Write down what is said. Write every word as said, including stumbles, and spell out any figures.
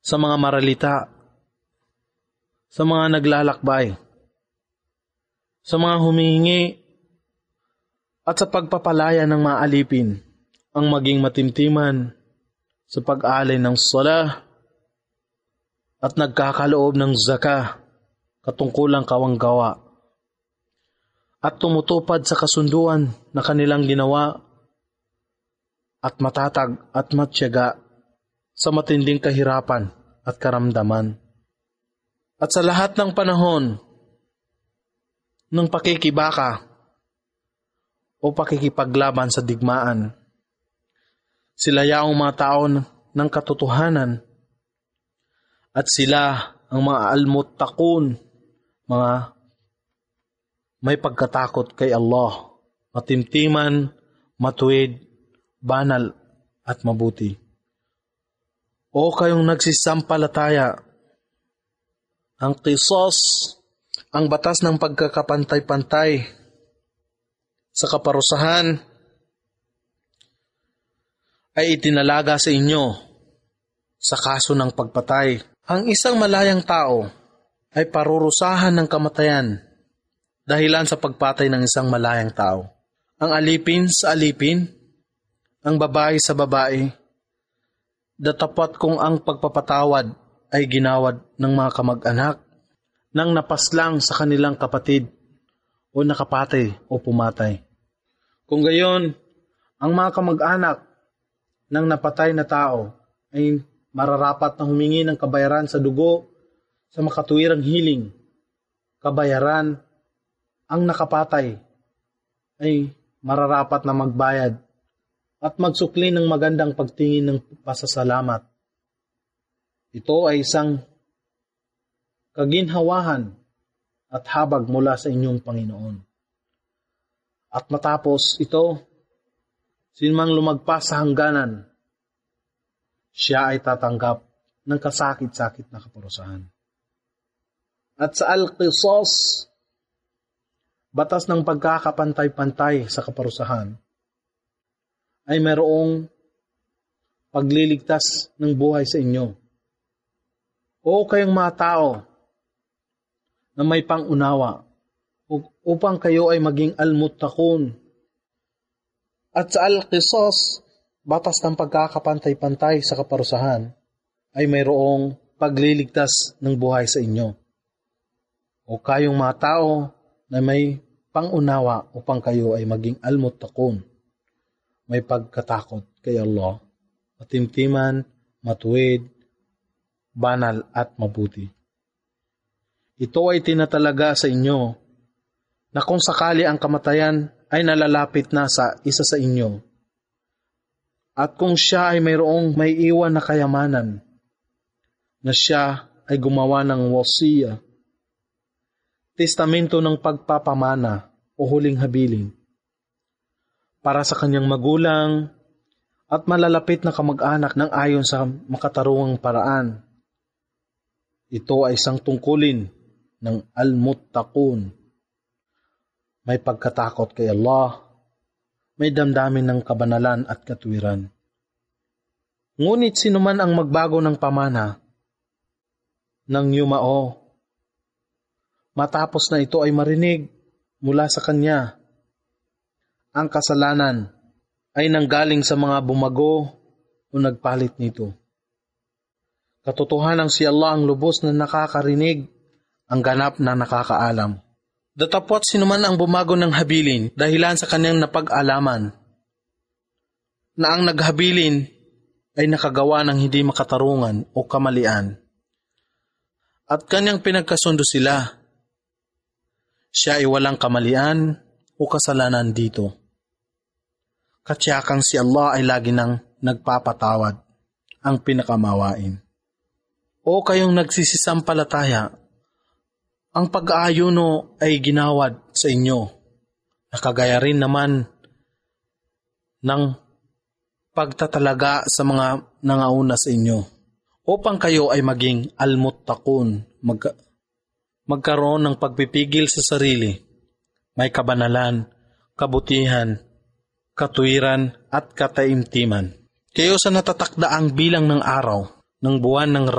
sa mga maralita, sa mga naglalakbay, sa mga humihingi, at sa pagpapalaya ng mga alipin, ang maging matimtiman sa pag-alay ng salah at nagkakaloob ng zakah, katungkulang kawanggawa, at tumutupad sa kasunduan na kanilang ginawa at matatag at matyaga sa matinding kahirapan at karamdaman. At sa lahat ng panahon ng pakikibaka o pakikipaglaban sa digmaan, sila yaong mga tao ng katotohanan at sila ang mga almuttaqun, mga may pagkatakot kay Allah, matimtiman, matuwid, banal at mabuti. O kayong nagsisampalataya, ang qisas, ang batas ng pagkakapantay-pantay sa kaparusahan ay itinalaga sa inyo sa kaso ng pagpatay. Ang isang malayang tao ay parurusahan ng kamatayan dahilan sa pagpatay ng isang malayang tao. Ang alipin sa alipin, ang babae sa babae, datapat kung ang pagpapatawad ay ginawad ng mga kamag-anak nang napaslang sa kanilang kapatid o nakapatay o pumatay. Kung gayon, ang mga kamag-anak ng napatay na tao ay mararapat na humingi ng kabayaran sa dugo sa makatuwirang hiling. Kabayaran, ang nakapatay ay mararapat na magbayad at magsukli ng magandang pagtingin ng pasasalamat. Ito ay isang kaginhawahan at habag mula sa inyong Panginoon. At matapos ito, sinumang lumagpas sa hangganan, siya ay tatanggap ng kasakit-sakit na kaparusahan. At sa al-qisas, batas ng pagkakapantay-pantay sa kaparusahan, ay mayroong pagliligtas ng buhay sa inyo. O kayong mga tao na may pangunawa upang kayo ay maging almuttaqun. At sa al-qisas, batas ng pagkakapantay-pantay sa kaparusahan, ay mayroong pagliligtas ng buhay sa inyo. O kayong mga tao na may pangunawa upang kayo ay maging almuttaqun, may pagkatakot kay Allah, matimtiman, matuwid, banal at mabuti. Ito ay tinatalaga sa inyo na kung sakali ang kamatayan ay nalalapit na sa isa sa inyo, at kung siya ay mayroong may iwan na kayamanan, na siya ay gumawa ng wasiya, testamento ng pagpapamana o huling habilin, para sa kanyang magulang at malalapit na kamag-anak ng ayon sa makatarungang paraan. Ito ay isang tungkulin ng al-muttaqun. May pagkatakot kay Allah, may damdamin ng kabanalan at katwiran. Ngunit sinuman ang magbago ng pamana ng yumao, matapos na ito ay marinig mula sa kanya, ang kasalanan ay nanggaling sa mga bumago o nagpalit nito. Katotohanan si Allah ang lubos na nakakarinig, ang ganap na nakakaalam. Datapot sinuman ang bumago ng habilin dahilan sa kanyang napag-alaman, na ang naghabilin ay nakagawa ng hindi makatarungan o kamalian, at kanyang pinagkasundo sila. Siya ay walang kamalian o kasalanan dito. Katsiyakang si Allah ay lagi nang nagpapatawad, ang pinakamawain. O kayong nagsisisampalataya, ang pag-aayuno ay ginawad sa inyo, nakagaya rin naman ng pagtatalaga sa mga nangauna sa inyo, upang kayo ay maging almuttaqun, mag- magkaroon ng pagpipigil sa sarili, may kabanalan, kabutihan, katuwiran at kataimtiman. Kayo sa natatakdaang bilang ng araw, ng buwan, ng